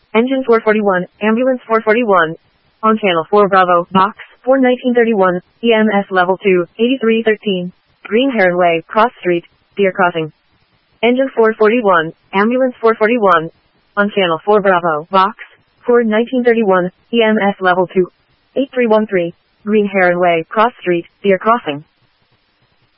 Engine 441, Ambulance 441. On Channel 4 Bravo, Box 4 1931, EMS Level 2, 8313. Green Heron Way, Cross Street, Deer Crossing. Engine 441, Ambulance 441. On Channel 4 Bravo, Box 4 1931, EMS Level 2, 8313. Green Heron Way, Cross Street, Deer Crossing.